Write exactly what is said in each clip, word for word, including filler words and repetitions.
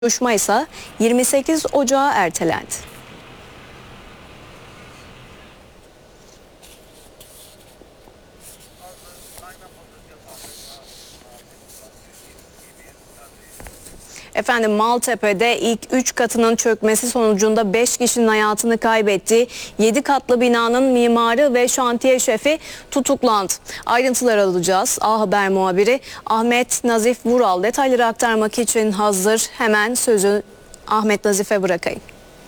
Duruşma ise yirmi sekiz Ocağı ertelendi. Efendim Maltepe'de ilk üç katının çökmesi sonucunda beş kişinin hayatını kaybettiği yedi katlı binanın mimarı ve şantiye şefi tutuklandı. Ayrıntılar alacağız. A Haber muhabiri Ahmet Nazif Vural detayları aktarmak için hazır. Hemen sözü Ahmet Nazif'e bırakayım.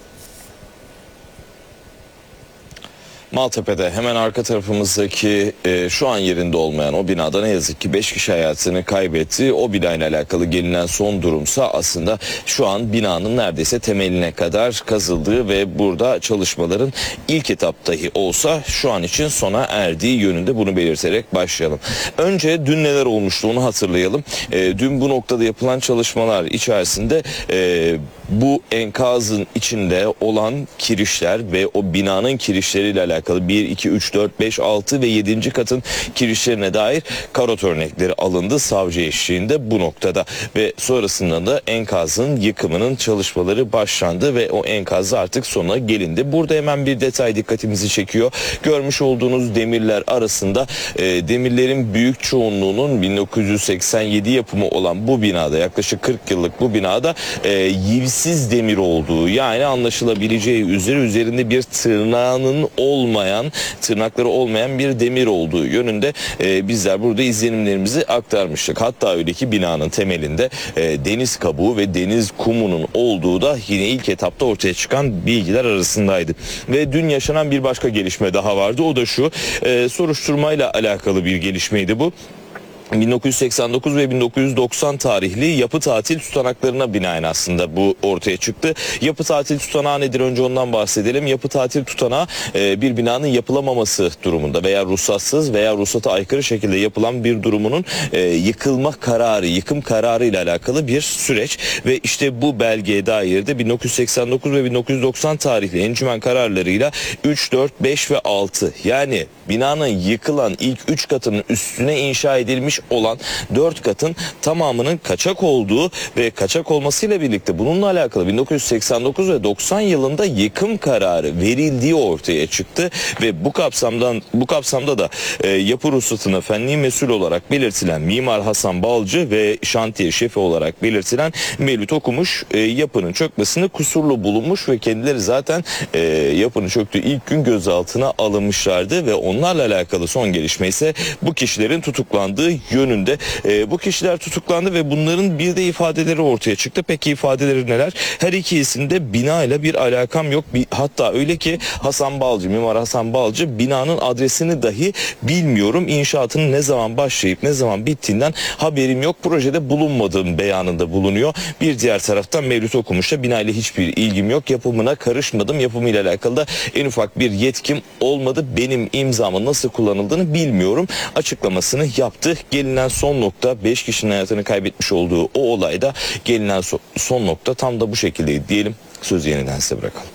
Maltepe'de hemen arka tarafımızdaki e, şu an yerinde olmayan o binada ne yazık ki beş kişi hayatını kaybetti. O binayla alakalı gelinen son durumsa aslında şu an binanın neredeyse temeline kadar kazıldığı ve burada çalışmaların ilk etap dahi olsa şu an için sona erdiği yönünde, bunu belirterek başlayalım. Önce dün neler olmuştu onu hatırlayalım. E, dün bu noktada yapılan çalışmalar içerisinde e, bu enkazın içinde olan kirişler ve o binanın kirişleriyle alakalı bir, iki, üç, dört, beş, altı ve yedinci katın kirişlerine dair karot örnekleri alındı savcı eşliğinde bu noktada ve sonrasında da enkazın yıkımının çalışmaları başlandı ve o enkazı artık sonuna gelindi. Burada hemen bir detay dikkatimizi çekiyor. Görmüş olduğunuz demirler arasında e, demirlerin büyük çoğunluğunun bin dokuz yüz seksen yedi yapımı olan bu binada, yaklaşık kırk yıllık bu binada e, yivsiz demir olduğu, yani anlaşılabileceği üzere üzerinde bir tırnağının olmayan, tırnakları olmayan bir demir olduğu yönünde e, bizler burada izlenimlerimizi aktarmıştık. Hatta öyle ki binanın temelinde e, deniz kabuğu ve deniz kumunun olduğu da yine ilk etapta ortaya çıkan bilgiler arasındaydı. Ve dün yaşanan bir başka gelişme daha vardı. O da şu, e, soruşturmayla alakalı bir gelişmeydi bu. bin dokuz yüz seksen dokuz ve bin dokuz yüz doksan tarihli yapı tatil tutanaklarına binaen aslında bu ortaya çıktı. Yapı tatil tutanağı nedir? Önce ondan bahsedelim. Yapı tatil tutanağı e, bir binanın yapılamaması durumunda veya ruhsatsız veya ruhsata aykırı şekilde yapılan bir durumunun e, yıkılma kararı, yıkım kararı ile alakalı bir süreç ve işte bu belgeye dair de bin dokuz yüz seksen dokuz ve bin dokuz yüz doksan tarihli encümen kararlarıyla üç, dört, beş ve altı, yani binanın yıkılan ilk üç katının üstüne inşa edilmiş olan dört katın tamamının kaçak olduğu ve kaçak olmasıyla birlikte bununla alakalı bin dokuz yüz seksen dokuz ve doksan yılında yıkım kararı verildiği ortaya çıktı ve bu kapsamdan bu kapsamda da e, yapı ruhsatına fenli mesul olarak belirtilen Mimar Hasan Balcı ve şantiye şefi olarak belirtilen Mevlüt Okumuş e, yapının çökmesinde kusurlu bulunmuş ve kendileri zaten e, yapının çöktüğü ilk gün gözaltına alınmışlardı ve onlarla alakalı son gelişme ise bu kişilerin tutuklandığı yönünde. E, bu kişiler tutuklandı ve bunların bir de ifadeleri ortaya çıktı. Peki ifadeleri neler? Her iki isimde bina ile bir alakam yok. Bir, hatta öyle ki Hasan Balcı, Mimar Hasan Balcı binanın adresini dahi bilmiyorum. İnşaatının ne zaman başlayıp ne zaman bittiğinden haberim yok. Projede bulunmadığım beyanında bulunuyor. Bir diğer taraftan Mevlüt Okumuş'ta bina ile hiçbir ilgim yok. Yapımına karışmadım. Yapımıyla alakalı da en ufak bir yetkim olmadı. Benim imzamın nasıl kullanıldığını bilmiyorum açıklamasını yaptı. Gelinen son nokta, beş kişinin hayatını kaybetmiş olduğu o olayda gelinen so son nokta tam da bu şekildeydi diyelim. Sözü yeniden size bırakalım.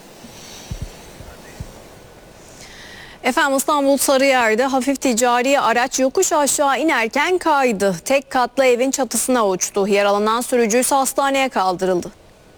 Efendim İstanbul Sarıyer'de hafif ticari araç yokuş aşağı inerken kaydı. Tek katlı evin çatısına uçtu. Yaralanan sürücü ise hastaneye kaldırıldı.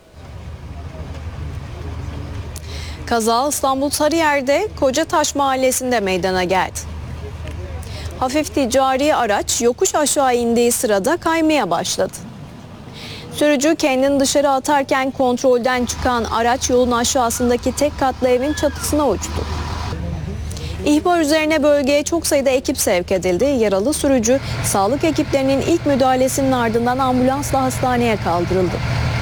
Kaza İstanbul Sarıyer'de Kocataş mahallesinde meydana geldi. Hafif ticari araç yokuş aşağı indiği sırada kaymaya başladı. Sürücü kendini dışarı atarken kontrolden çıkan araç yolun aşağısındaki tek katlı evin çatısına uçtu. İhbar üzerine bölgeye çok sayıda ekip sevk edildi. Yaralı sürücü sağlık ekiplerinin ilk müdahalesinin ardından ambulansla hastaneye kaldırıldı.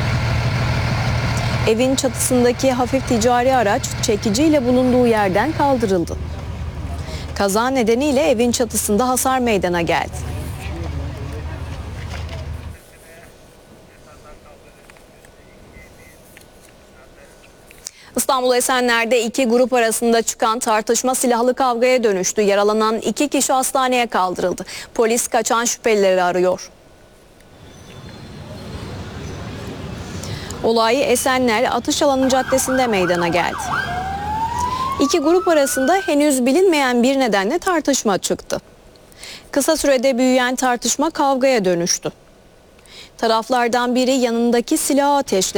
Evin çatısındaki hafif ticari araç çekiciyle bulunduğu yerden kaldırıldı. Kaza nedeniyle evin çatısında hasar meydana geldi. İstanbul Esenler'de iki grup arasında çıkan tartışma silahlı kavgaya dönüştü. Yaralanan iki kişi hastaneye kaldırıldı. Polis kaçan şüphelileri arıyor. Olay Esenler Atışalanı Caddesi'nde meydana geldi. İki grup arasında henüz bilinmeyen bir nedenle tartışma çıktı. Kısa sürede büyüyen tartışma kavgaya dönüştü. Taraflardan biri yanındaki silahı ateşledi.